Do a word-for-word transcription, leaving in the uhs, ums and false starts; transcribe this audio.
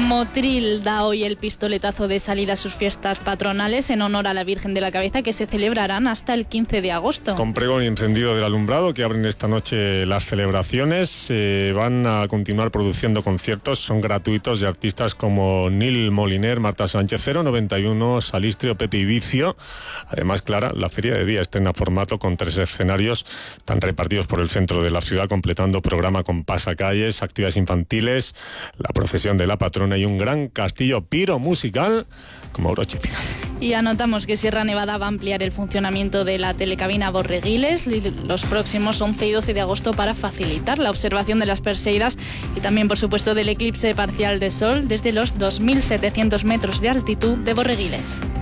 Motril da hoy el pistoletazo de salida a sus fiestas patronales en honor a la Virgen de la Cabeza, que se celebrarán hasta el quince de agosto. Con pregón y encendido del alumbrado que abren esta noche las celebraciones, eh, van a continuar produciendo conciertos, son gratuitos, de artistas como Nil Moliner, Marta Sánchez, cero noventa y uno, Salistrio, Pepe y Vicio. Además, Clara, la feria de día estrena formato con tres escenarios, están repartidos por el centro de la ciudad, completando programa con pasacalles, actividades infantiles, la procesión de la patrona y un gran castillo piro musical como broche final. Y anotamos que Sierra Nevada va a ampliar el funcionamiento de la telecabina Borreguiles los próximos once y doce de agosto para facilitar la observación de las Perseidas y también, por supuesto, del eclipse parcial de sol desde los dos mil setecientos metros de altitud de Borreguiles.